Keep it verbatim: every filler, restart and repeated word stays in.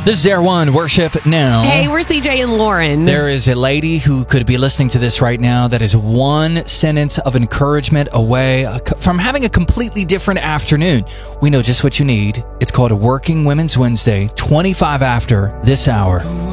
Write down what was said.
This is Air One Worship Now. Hey, we're C J and Lauren. There is a lady who could be listening to this right now that is one sentence of encouragement away from having a completely different afternoon. We know just what you need. It's called a Working Women's Wednesday, twenty-five after this hour.